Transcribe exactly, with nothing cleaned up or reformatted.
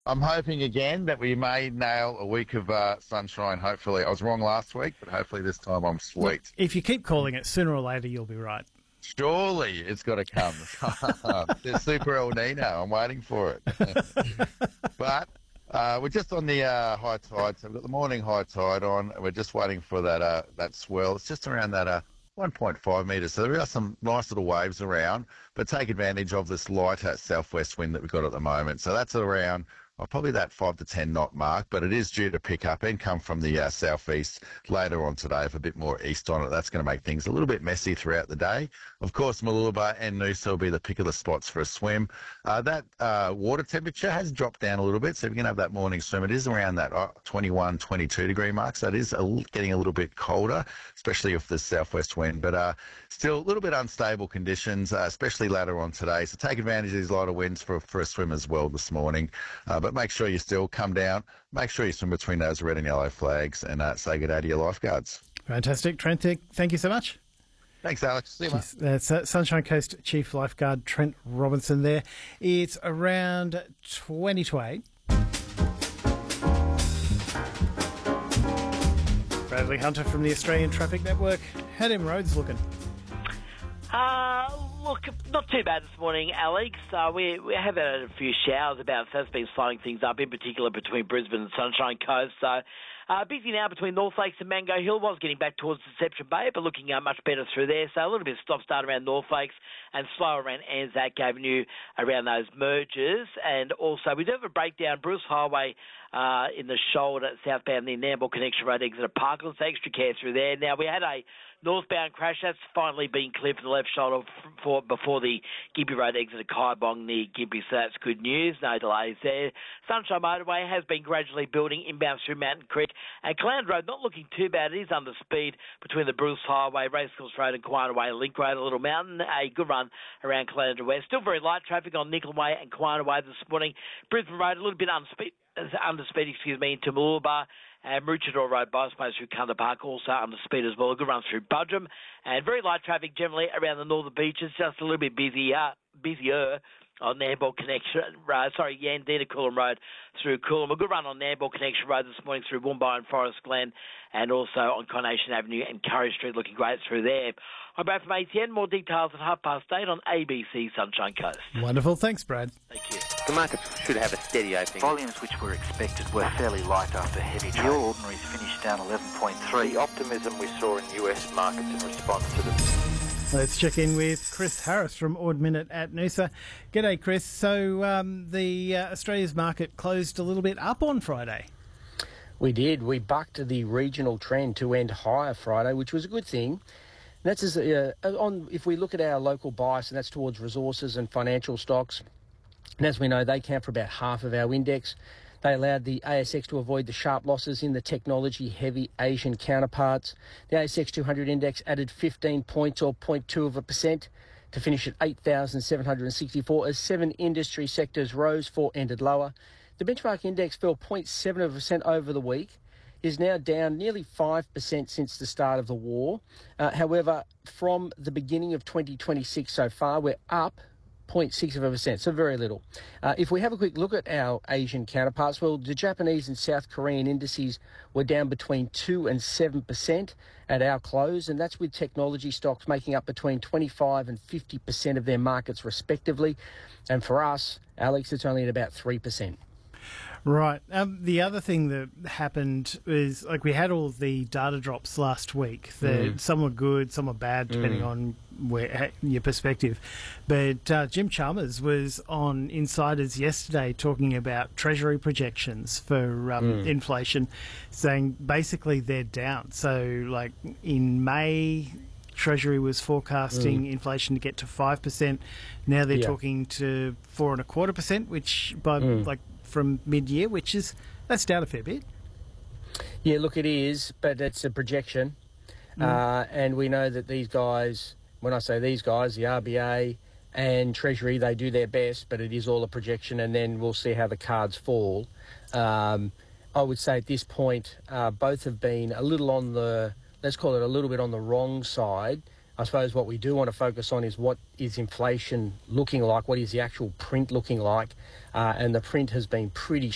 I'm hoping again that we may nail a week of uh, sunshine, hopefully. I was wrong last week, but hopefully this time I'm Look, sweet. if you keep calling it, sooner or later you'll be right. Surely it's got to come. The Super El Nino. I'm waiting for it. But uh, we're just on the uh, high tide. So we've got the morning high tide on. And we're just waiting for that uh, that swell. It's just around that uh, one point five metres. So there are some nice little waves around, but take advantage of this lighter southwest wind that we've got at the moment. So that's around well, probably that five to ten knot mark, but it is due to pick up and come from the uh, southeast later on today with a bit more east on it. That's going to make things a little bit messy throughout the day. Of course, Mooloolaba and Noosa will be the pick of the spots for a swim. Uh, that uh, water temperature has dropped down a little bit, so if you're going to have that morning swim, it is around that uh, twenty-one, twenty-two degree mark, so it is a, getting a little bit colder, especially with the southwest wind, but uh, still a little bit unstable conditions, uh, especially later on today. So take advantage of these lighter winds for, for a swim as well this morning. Uh, but make sure you still come down, make sure you swim between those red and yellow flags and uh, say good day to your lifeguards. Fantastic. Trent, thank you so much. Thanks, Alex. See you, mate. That's uh, Sunshine Coast Chief Lifeguard Trent Robinson there. It's around twenty to eight. Bradley Hunter from the Australian Traffic Network. How them roads looking? Uh, look, not too bad this morning, Alex. Uh, we, we have had a few showers about, so that's been slowing things up, in particular between Brisbane and Sunshine Coast. So uh, busy now between North Lakes and Mango Hill. Was getting back towards Deception Bay, but looking uh, much better through there. So a little bit of stop-start around North Lakes and slow around Anzac Avenue around those mergers. And also, we do have a breakdown, Bruce Highway uh, in the shoulder southbound the Nambour Connection Road exit at Parkland. So extra care through there. Now, we had a northbound crash. That's finally been cleared for the left shoulder for, before the Gympie Road exit at Kaibong near Gympie, so that's good news. No delays there. Sunshine Motorway has been gradually building inbound through Mountain Creek. And Clown Road not looking too bad. It is under speed between the Bruce Highway, Racecourse Road and Quina Way Link Road, a Little Mountain. A good run around Clown West. Still very light traffic on Nickel Way and Quina Way this morning. Brisbane Road a little bit unspeed. Under speed, excuse me, into Mooloolaba and Maroochydore Road bypass through Kunda Park, also under speed as well. A good run through Budrum and very light traffic generally around the northern beaches, just a little bit busier, busier on Nambour Connection Road, sorry, Yandina Coolum Road through Coolum. A good run on Nambour Connection Road this morning through Woombye and Forest Glen, and also on Coronation Avenue and Curry Street, looking great through there. I'm back from A T N. More details at half past eight on A B C Sunshine Coast. Wonderful. Thanks, Brad. Thank you. The markets should have a steady opening. Volumes which were expected were fairly light after heavy trade. The All Ordinaries finished down eleven point three. The optimism we saw in U S markets in response to the... Let's check in with Chris Harris from Ord Minute at Noosa. G'day, Chris. So um, the uh, Australia's market closed a little bit up on Friday. We did. We bucked the regional trend to end higher Friday, which was a good thing. That's as, uh, on if we look at our local bias, and that's towards resources and financial stocks. And as we know, they count for about half of our index. They allowed the A S X to avoid the sharp losses in the technology-heavy Asian counterparts. The A S X two hundred index added fifteen points, or zero point two of a percent, to finish at eight thousand seven hundred sixty-four as seven industry sectors rose, four ended lower. The benchmark index fell zero point seven of a percent over the week, is now down nearly five percent since the start of the war. Uh, however, from the beginning of twenty twenty-six so far, we're up zero point six of a percent, so very little. Uh, if we have a quick look at our Asian counterparts, well, the Japanese and South Korean indices were down between two and seven percent at our close, and that's with technology stocks making up between twenty-five and fifty percent of their markets respectively. And for us, Alex, it's only at about three percent. Right. Um, the other thing that happened is, like, we had all the data drops last week. That Mm. some were good, some were bad, depending Mm. on where your perspective. But uh, Jim Chalmers was on Insiders yesterday talking about Treasury projections for um, Mm. inflation, saying basically they're down. So, like, in May, Treasury was forecasting Mm. inflation to get to five percent. Now they're Yeah. talking to four and a quarter percent, which by Mm. like from mid-year, which is, that's down a fair bit. Yeah, look, it is, but it's a projection. Mm. Uh, and we know that these guys, when I say these guys, the R B A and Treasury, they do their best, but it is all a projection, and then we'll see how the cards fall. Um, I would say at this point, uh, both have been a little on the, let's call it a little bit on the wrong side. I suppose what we do want to focus on is what is inflation looking like, what is the actual print looking like, uh, and the print has been pretty